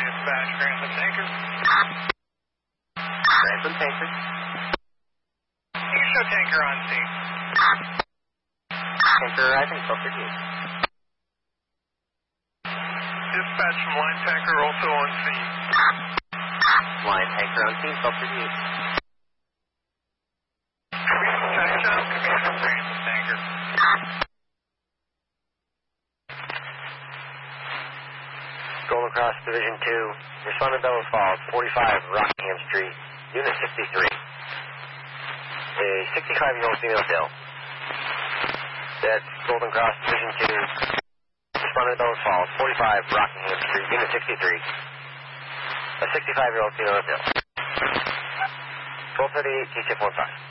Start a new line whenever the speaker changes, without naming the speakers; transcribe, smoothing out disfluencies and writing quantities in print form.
Dispatch, Grantham Tanker.
Grantham Tanker.
You show Tanker on scene.
Tanker arriving, filter D.
Dispatch from Line Tanker also on scene.
Line Tanker on scene, filter D.
Touchdown, Commander Grantham Tanker.
Golden Cross Division 2, respond to Bellows Falls, 45 Rockingham Street, Unit 63. A 65-year-old female male. That's Golden Cross Division 2, respond to Bellows Falls, 45 Rockingham Street, Unit 63. A 65-year-old female male. 1238 T-Ship 15.